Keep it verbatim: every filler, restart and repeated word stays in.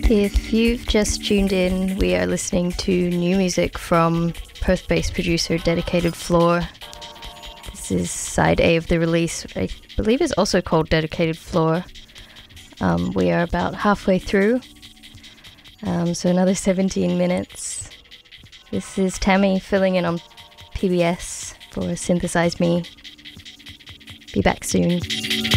If you've just tuned in, we are listening to new music from Perth-based producer Dedicated Floor. This is side A of the release, I believe is also called Dedicated Floor. Um, we are about halfway through, um, so another seventeen minutes. This is Tammy filling in on P B S for Synthesize Me. Be back soon.